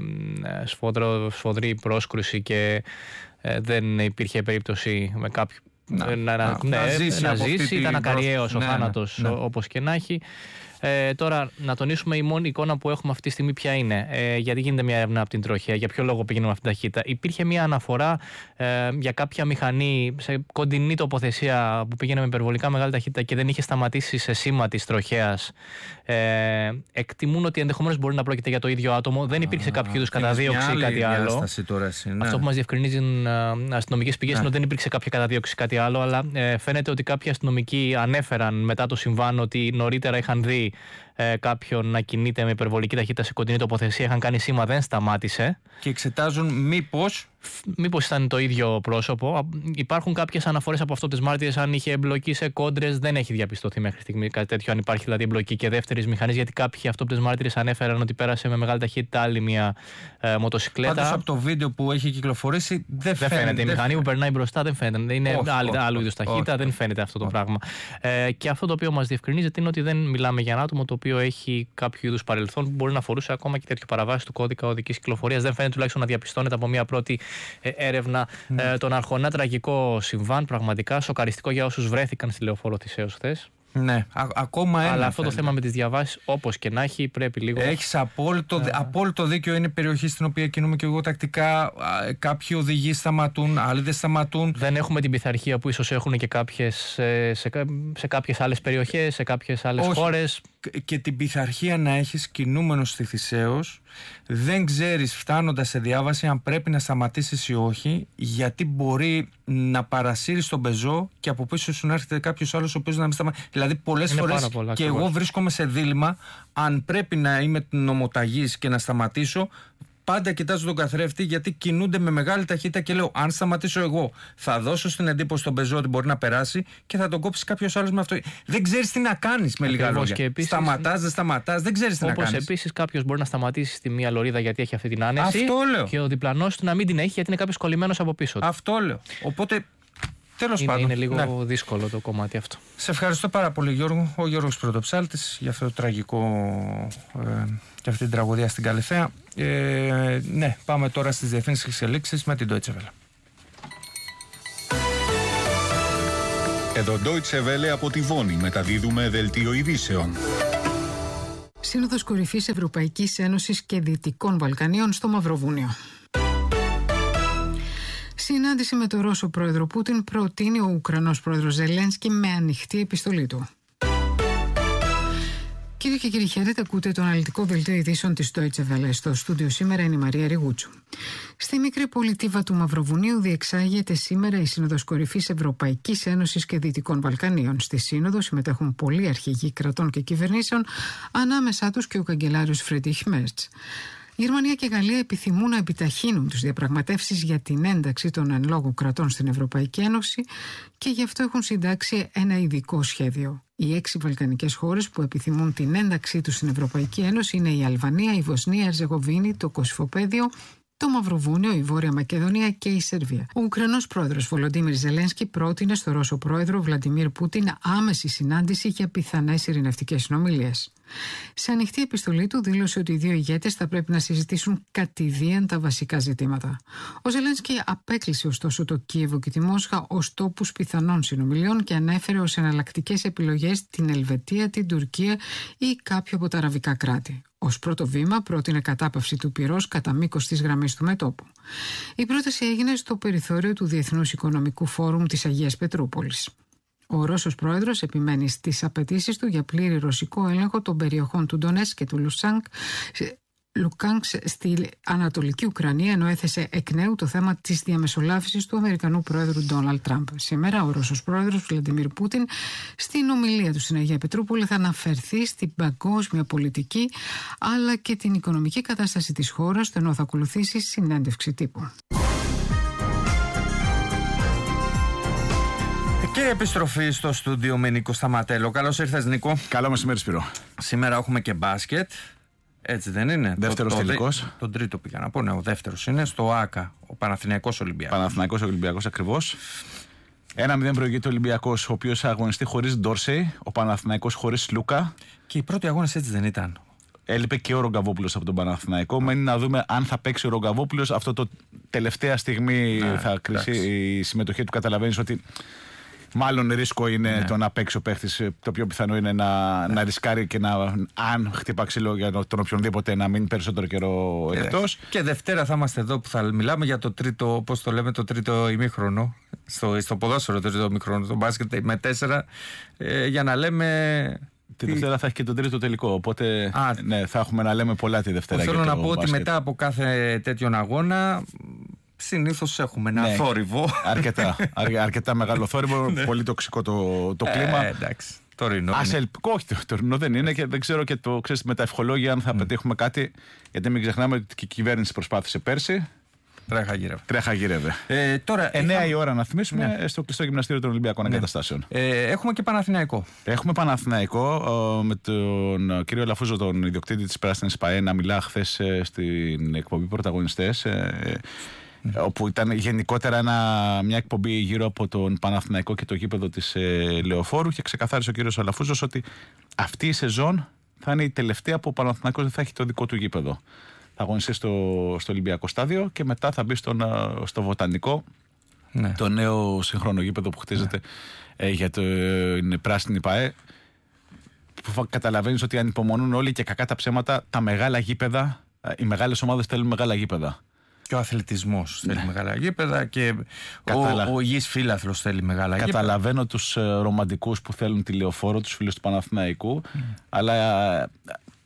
σφοδρή πρόσκρουση και δεν υπήρχε περίπτωση με κάποιον να ζήσει, ήταν ακαριαίος ο θάνατος όπως και να έχει. Τώρα, να τονίσουμε, η μόνη εικόνα που έχουμε αυτή τη στιγμή ποια είναι. Γιατί γίνεται μια έρευνα από την τροχέα, για ποιο λόγο πήγαινε με αυτήν την ταχύτητα. Υπήρχε μια αναφορά για κάποια μηχανή σε κοντινή τοποθεσία που πήγαινε με υπερβολικά μεγάλη ταχύτητα και δεν είχε σταματήσει σε σήμα της τροχέας. Εκτιμούν ότι ενδεχομένως μπορεί να πρόκειται για το ίδιο άτομο. Δεν υπήρξε κάποιο είδους καταδίωξη ή κάτι άλλο. Αυτό που μας διευκρινίζουν αστυνομικές πηγές είναι ότι δεν υπήρξε κάποια καταδίωξη ή κάτι άλλο, αλλά φαίνεται ότι κάποιοι αστυνομικοί ανέφεραν μετά το συμβάν ότι νωρίτερα είχαν δει κάποιον να κινείται με υπερβολική ταχύτητα σε κοντινή τοποθεσία, είχαν κάνει σήμα, δεν σταμάτησε. Και εξετάζουν μήπως ήταν το ίδιο πρόσωπο. Υπάρχουν κάποιες αναφορές από αυτό τις μάρτυρες, αν είχε εμπλοκή σε κόντρες. Δεν έχει διαπιστωθεί μέχρι στιγμή κάτι τέτοιο, αν υπάρχει δηλαδή εμπλοκή και δεύτερης μηχανής, γιατί κάποιοι αυτόπτες μάρτυρες ανέφεραν ότι πέρασε με μεγάλη ταχύτητα άλλη μια μοτοσυκλέτα. Πάντως από το βίντεο που έχει κυκλοφορήσει δεν φαίνεται. Η μηχανή που περνάει μπροστά δεν φαίνεται. Είναι άλλου είδους ταχύτητα, δεν φαίνεται αυτό το πράγμα. Και αυτό το οποίο μας διευκρινίζεται είναι ότι δεν μιλάμε για ένα άτομο το οποίο έχει κάποιο είδους παρελθόν που μπορεί να αφορούσε ακόμα και τέτοιο παραβάση του κώδικα οδικής κυκλοφορίας. Δεν φαίνεται τουλάχιστον να διαπιστώνεται από μια πρώτη έρευνα των αρχών. Ένα τραγικό συμβάν, πραγματικά σοκαριστικό για όσους βρέθηκαν στη λεωφόρο Θησέως χθες. Ναι, ακόμα ένα. Αλλά αυτό το θέμα με τις διαβάσεις, όπως και να έχει, πρέπει λίγο. Έχεις απόλυτο δίκιο. Είναι περιοχή στην οποία κινούμε και εγώ τακτικά. Κάποιοι οδηγοί σταματούν, άλλοι δεν σταματούν. Δεν έχουμε την πειθαρχία που ίσως έχουν και κάποιες σε κάποιες άλλες περιοχές, σε κάποιες άλλες χώρες. Και την πειθαρχία να έχεις κινούμενος στη Θησέως, δεν ξέρεις φτάνοντας σε διάβαση αν πρέπει να σταματήσεις ή όχι, γιατί μπορεί να παρασύρεις τον πεζό και από πίσω σου να έρχεται κάποιος άλλος ο οποίος να μην σταματήσει. Δηλαδή πολλές φορές και εγώ βρίσκομαι σε δίλημμα αν πρέπει να είμαι νομοταγής και να σταματήσω. πάντα κοιτάζω τον καθρέφτη, γιατί κινούνται με μεγάλη ταχύτητα και λέω: αν σταματήσω εγώ, θα δώσω στην εντύπωση στον πεζό ότι μπορεί να περάσει και θα τον κόψει κάποιος άλλος με αυτό. Δεν ξέρεις τι να κάνεις, με λίγα λόγια. Σταματάς, δεν σταματάς, δεν ξέρεις τι να κάνεις. Όπως επίσης κάποιος μπορεί να σταματήσει στη μία λωρίδα γιατί έχει αυτή την άνεση. Αυτό λέω. Και ο διπλανός του να μην την έχει γιατί είναι κάποιος κολλημένος από πίσω του. Αυτό λέω. Οπότε. Τέλος πάντων. Είναι λίγο δύσκολο το κομμάτι αυτό. Σε ευχαριστώ πάρα πολύ, Γιώργο. Ο Γιώργος Πρωτοψάλτης, για αυτό το τραγικό και αυτή την τραγωδία στην Καλυθέα. Ναι, πάμε τώρα στις διεθνείς εξελίξεις με την Deutsche Welle. Εδώ Deutsche Welle από τη Βόνη μεταδίδουμε δελτίο ειδήσεων. Σύνοδος Κορυφής Ευρωπαϊκής Ένωσης και Δυτικών Βαλκανίων στο Μαυροβούνιο. Συνάντηση με τον Ρώσο πρόεδρο Πούτιν προτείνει ο Ουκρανός πρόεδρος Ζελένσκι με ανοιχτή επιστολή του. Κύριε και κύριοι, χαίρετε, ακούτε το αναλυτικό δελτίο ειδήσεων της Deutsche Welle. Στο στούντιο σήμερα είναι η Μαρία Ριγούτσου. Στη μικρή πολιτίβα του Μαυροβουνίου διεξάγεται σήμερα η Σύνοδος Κορυφής Ευρωπαϊκής Ένωσης και Δυτικών Βαλκανίων. Στη Σύνοδο συμμετέχουν πολλοί αρχηγοί κρατών και κυβερνήσεων, ανάμεσά τους και ο καγκελάριος Φρίντριχ Μέρτς. Η Γερμανία και η Γαλλία επιθυμούν να επιταχύνουν τις διαπραγματεύσεις για την ένταξη των εν λόγω κρατών στην Ευρωπαϊκή Ένωση και γι' αυτό έχουν συντάξει ένα ειδικό σχέδιο. Οι 6 βαλκανικές χώρες που επιθυμούν την ένταξή τους στην Ευρωπαϊκή Ένωση είναι η Αλβανία, η Βοσνία, η Ερζεγοβίνη, το Κωσυφοπαίδιο, το Μαυροβούνιο, η Βόρεια Μακεδονία και η Σερβία. Ο Ουκρανός πρόεδρος Βολοντίμιρ Ζελένσκι πρότεινε στο Ρώσο πρόεδρο Βλαντιμίρ Πούτιν άμεση συνάντηση για πιθανές ειρηνευτικές συνομιλίες. Σε ανοιχτή επιστολή του δήλωσε ότι οι δύο ηγέτες θα πρέπει να συζητήσουν κατηδίαν τα βασικά ζητήματα. Ο Ζελένσκι απέκλεισε ωστόσο το Κίεβο και τη Μόσχα ως τόπους πιθανών συνομιλιών και ανέφερε ως εναλλακτικές επιλογές την Ελβετία, την Τουρκία ή κάποιο από τα αραβικά κράτη. Ως πρώτο βήμα πρότεινε κατάπαυση του πυρός κατά μήκος της γραμμής του μετώπου. Η πρόταση έγινε στο περιθώριο του Διεθνούς Οικονομικού Φόρουμ της Αγίας Πετρούπολης. Ο Ρώσος πρόεδρος επιμένει στις απαιτήσεις του για πλήρη ρωσικό έλεγχο των περιοχών του Ντονέτσκ και του Λουκάνσκ στη Ανατολική Ουκρανία, ενώ έθεσε εκ νέου το θέμα της διαμεσολάβησης του Αμερικανού πρόεδρου Ντόναλντ Τραμπ. Σήμερα ο Ρώσος πρόεδρος Βλαντιμίρ Πούτιν στην ομιλία του στην Αγία Πετρούπολη θα αναφερθεί στην παγκόσμια πολιτική αλλά και την οικονομική κατάσταση της χώρας, ενώ θα ακολουθήσει συνέντευξη τύπου. Και επιστροφή στο στούντιο με Νίκο Σταματέλο. Καλώς ήρθες, Νίκο. Καλό μεσημέρι, Σπύρο. Σήμερα έχουμε και μπάσκετ. Έτσι δεν είναι? Δεύτερος τελικός. Τον τρίτο πήγα να πω, ναι, ο δεύτερος είναι στο ΆΚΑ, ο Παναθηναϊκός Ολυμπιακός. Παναθηναϊκός Ολυμπιακός, ακριβώς. 1-0 προηγείται ο Ολυμπιακός, ο οποίος αγωνιστεί χωρίς Ντόρσεϊ, ο Παναθηναϊκός χωρίς Λούκα. Και οι πρώτοι αγώνες έτσι δεν ήταν? Έλειπε και ο Ρογκαβόπουλος από τον Παναθηναϊκό. Μένει να δούμε αν θα παίξει ο Ρογκαβόπουλος. Αυτό το τελευταία στιγμή θα κρίσει η συμμετοχή του. Καταλαβαίνεις ότι μάλλον ρίσκο είναι το να παίξει ο παίχτης. Το πιο πιθανό είναι να ρισκάρει και αν χτύπα ξύλο για τον οποιονδήποτε, να μείνει περισσότερο καιρό εκτός. Και Δευτέρα θα είμαστε εδώ που θα μιλάμε για το τρίτο, όπως το λέμε, το τρίτο ημίχρονο. Στο ποδόσφαιρο το τρίτο ημίχρονο, το μπάσκετ με 4, για να λέμε. Τη Δευτέρα θα έχει και τον τρίτο τελικό. Οπότε ναι, θα έχουμε να λέμε πολλά τη Δευτέρα. Θέλω να πω ότι μετά από κάθε τέτοιον αγώνα συνήθως έχουμε ένα θόρυβο. Αρκετά μεγάλο θόρυβο, πολύ τοξικό το κλίμα. Εντάξει, τωρινό. Όχι, το τωρινό δεν είναι και δεν ξέρω και με τα ευχολόγια αν θα πετύχουμε κάτι. Γιατί μην ξεχνάμε ότι και η κυβέρνηση προσπάθησε πέρσι. Τρέχα γύρευε. Τώρα 9 η ώρα να θυμίσουμε στο κλειστό γυμναστήριο των Ολυμπιακών Εγκαταστάσεων. Έχουμε και Παναθηναϊκό. Έχουμε Παναθηναϊκό με τον κύριο Λαφούζο, τον ιδιοκτήτη της Πράσινης ΠΑΕ, να μιλά χθες στην εκπομπή Πρωταγωνιστές. Όπου ήταν γενικότερα μια εκπομπή γύρω από τον Παναθηναϊκό και το γήπεδο της Λεωφόρου, και ξεκαθάρισε ο κύριος Αλαφούζος ότι αυτή η σεζόν θα είναι η τελευταία που ο Παναθηναϊκός δεν θα έχει το δικό του γήπεδο. Θα αγωνιστεί στο Ολυμπιακό Στάδιο και μετά θα μπει στο Βοτανικό, το νέο σύγχρονο γήπεδο που χτίζεται για την Πράσινη ΠΑΕ. Που καταλαβαίνεις ότι ανυπομονούν όλοι και κακά τα ψέματα, τα μεγάλα γήπεδα, οι μεγάλες ομάδες θέλουν μεγάλα γήπεδα. Και ο αθλητισμός θέλει μεγάλα γήπεδα και ο υγιής φύλαθλος θέλει μεγάλα γήπεδα. Καταλαβαίνω τους ρομαντικούς που θέλουν τη Λεωφόρο, τους φίλους του Παναθηναϊκού, αλλά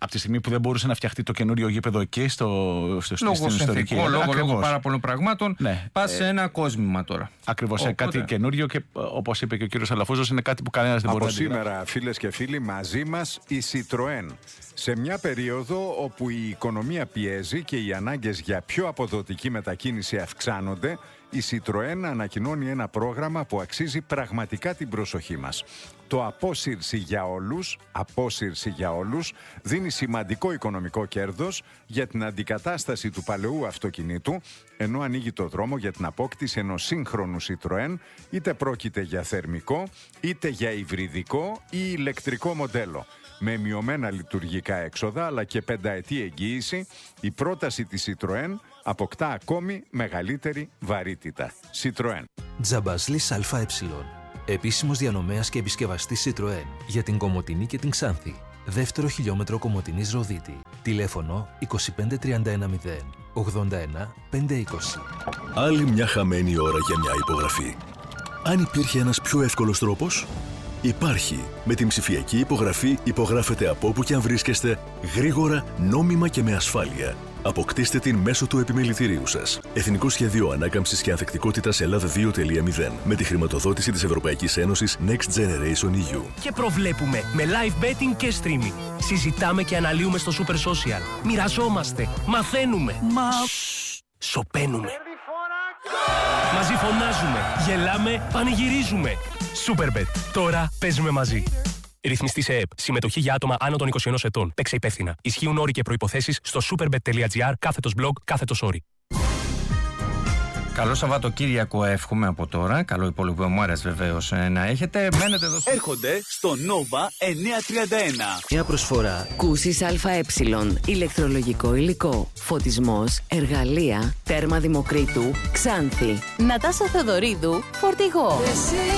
Από τη στιγμή που δεν μπορούσε να φτιαχτεί το καινούριο γήπεδο εκεί στην ιστορική έδρα. Λόγω πάρα πολλών πραγμάτων. Ναι. Πας σε ένα κόσμημα τώρα. Ακριβώς, σε κάτι καινούριο και όπως είπε και ο κύριος Αλαφούζος, είναι κάτι που κανένας δεν μπορεί να αντιγράψει. Από σήμερα, φίλες και φίλοι, μαζί μας η Citroën. Σε μια περίοδο όπου η οικονομία πιέζει και οι ανάγκες για πιο αποδοτική μετακίνηση αυξάνονται, η Citroën ανακοινώνει ένα πρόγραμμα που αξίζει πραγματικά την προσοχή μας. Το Απόσυρση για όλους δίνει σημαντικό οικονομικό κέρδος για την αντικατάσταση του παλαιού αυτοκινήτου, ενώ ανοίγει το δρόμο για την απόκτηση ενός σύγχρονου Citroën, είτε πρόκειται για θερμικό, είτε για υβριδικό ή ηλεκτρικό μοντέλο. Με μειωμένα λειτουργικά έξοδα αλλά και 5ετή εγγύηση, η πρόταση της Citroën αποκτά ακόμη μεγαλύτερη βαρύτητα. Citroën. Τζαμπασλής ΑΕ. Επίσημος διανομέας και επισκευαστής Citroën για την Κομοτηνή και την Ξάνθη. Δεύτερο χιλιόμετρο Κομοτηνής Ροδίτη. Τηλέφωνο 25310 81 520. Άλλη μια χαμένη ώρα για μια υπογραφή. Αν υπήρχε ένας πιο εύκολος τρόπος, υπάρχει. Με την ψηφιακή υπογραφή υπογράφετε από όπου και αν βρίσκεστε, γρήγορα, νόμιμα και με ασφάλεια. Αποκτήστε την μέσω του επιμελητηρίου σας. Εθνικό Σχέδιο Ανάκαμψης και Ανθεκτικότητας Ελλάδα 2.0 με τη χρηματοδότηση της Ευρωπαϊκής Ένωσης Next Generation EU. Και προβλέπουμε με live betting και streaming. Συζητάμε και αναλύουμε στο Super Social. Μοιραζόμαστε, μαθαίνουμε. Σωπαίνουμε. Μαζί φωνάζουμε, γελάμε, πανηγυρίζουμε. Superbet. Τώρα παίζουμε μαζί. Ρυθμιστή σε ΕΕΠ. Συμμετοχή για άτομα άνω των 21 ετών. Παίξε υπεύθυνα. Ισχύουν όροι και προϋποθέσεις στο superbet.gr/blog/όροι. Καλό Σαββατοκύριακο εύχομαι από τώρα. Καλό υπόλοιπο μέρες βεβαίως να έχετε. Μένετε εδώ. Έρχονται στο Nova 931. Μια προσφορά. Κούσης ΑΕ. Ηλεκτρολογικό υλικό. Φωτισμός. Εργαλεία. Τέρμα Δημοκρίτου. Ξάνθη. Νατάσα Θεοδωρίδου. Φορτηγό.